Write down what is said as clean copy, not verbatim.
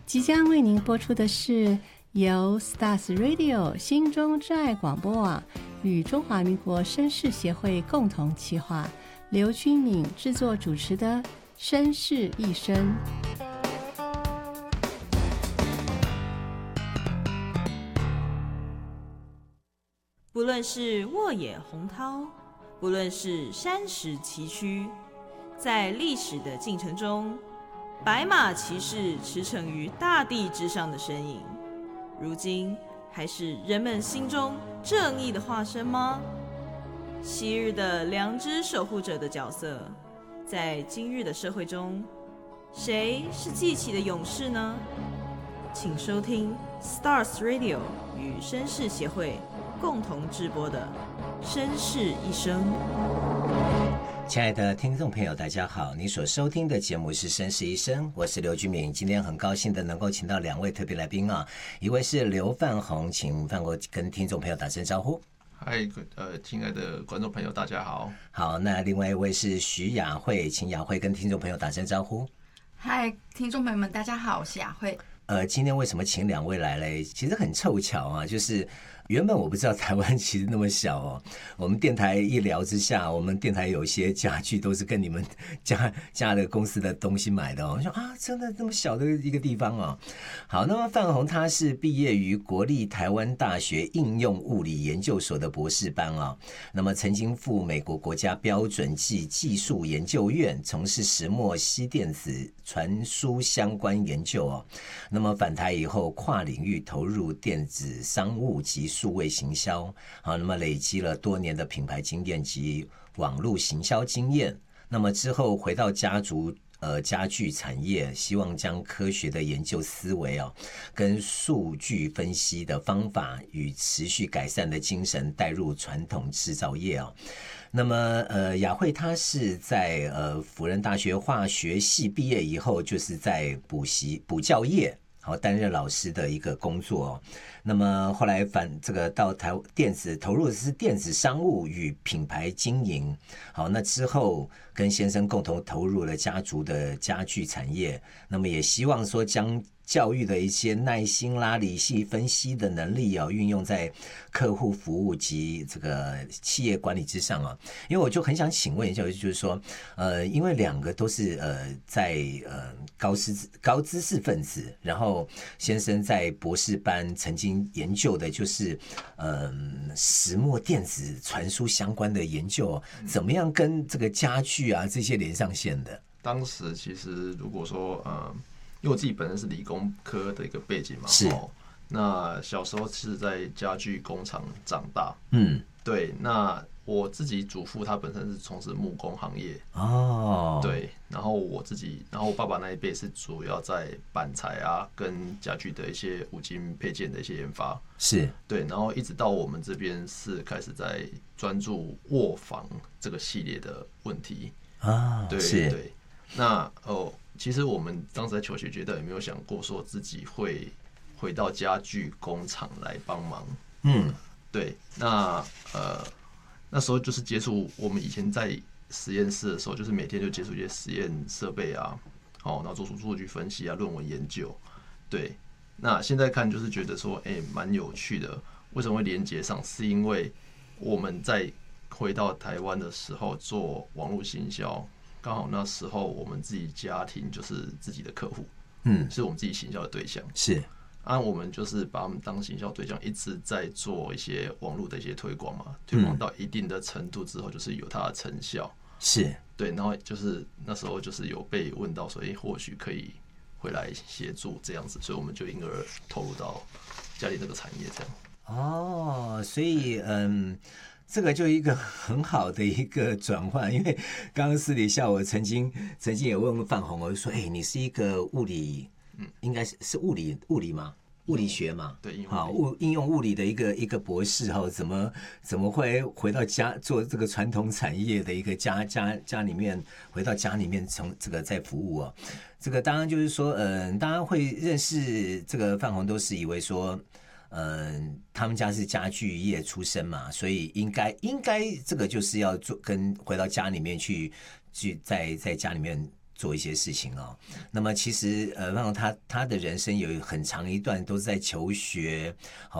即将为您播出的是由 Stars Radio 心中之爱广播网与中华民国绅士协会共同企划，刘君敏制作主持的《绅士一生》。 不论是沃野洪涛，不论是山石崎岖，在历史的进程中，白马骑士驰骋于大地之上的身影，如今还是人们心中正义的化身吗？昔日的良知守护者的角色，在今日的社会中，谁是记起的勇士呢？请收听 Stars Radio 与绅士协会共同制播的《绅士一生》。 亲爱的听众朋友，大家好，你所收听的节目是《绅士一生》，我是刘君敏。今天很高兴的能够请到两位特别来宾啊，一位是刘范宏，请范宏跟听众朋友打声招呼。 嗨，亲爱的观众朋友，大家好。 好，那另外一位是徐雅慧，请雅慧跟听众朋友打声招呼。 嗨，听众朋友们，大家好，我是雅慧。 今天为什么请两位来嘞？其实很凑巧啊，就是原本我不知道台湾其实那么小哦。我们电台一聊之下，我们电台有一些家具都是跟你们家的公司的东西买的哦。我说啊，真的这么小的一个地方哦。好，那么范宏他是毕业于国立台湾大学应用物理研究所的博士班啊。那么曾经赴美国国家标准暨技术研究院从事石墨烯电子传输相关研究哦。那么返台以后，跨领域投入电子商务及数位行销，好，那么累积了多年的品牌经验及网络行销经验。那么之后回到家具产业，希望将科学的研究思维跟数据分析的方法与持续改善的精神带入传统制造业那么雅慧她是在辅仁大学化学系毕业以后，就是在补教业担任老师的一个工作那么后来到投入的是电子商务与品牌经营。好，那之后跟先生共同投入了家族的家具产业，那么也希望说将教育的一些耐心啦、理性分析的能力运用在客户服务及这个企业管理之上因为我就很想请问一下，就是说，因为两个都是在高知识分子，然后先生在博士班曾经研究的就是石墨电子传输相关的研究，怎么样跟这个家具啊这些连上线的？ 当时其实如果说因为我自己本身是理工科的一个背景嘛， 是那小时候是在家具工厂长大，对，那我自己祖父他本身是从事木工行业对，然后我爸爸那一辈是主要在板材跟家具的一些五金配件的一些研发， 是对，然后一直到我们这边是开始在专注卧房这个系列的问题对是对，那其实我们当时在求学阶段有没有想过说自己会回到家具工厂来帮忙？对，那时候就是接触我们以前在实验室的时候，就是每天就接触一些实验设备然后做出数据分析论文研究。对，那现在看就是觉得说，蛮有趣的。为什么会连接上？是因为我们在回到台湾的时候做网络行销。刚好那时候我们自己家庭就是自己的客户，是我们自己行销的对象， 是我们就是把他们当行销对象，一直在做一些网络的一些推广嘛，推广到一定的程度之后，就是有它的成效， 是对， 然后就是那时候就是有被问到说，或许可以回来协助这样子，所以我们就因而投入到家里这个产业这样。 所以这个就一个很好的一个转换，因为刚刚私底下我曾经也问过范宏，我就说，你是一个物理，应该是物理吗？物理学嘛， 对， 应用物理的一个博士怎么会回到家做这个传统产业的一个家里面，回到家里面从这个在服务这个当然就是说，大家会认识这个范宏都是以为说。他们家是家具业出身嘛，所以应该这个就是要做跟回到家里面去在家里面做一些事情哦。那么其实让他的人生有很长一段都是在求学，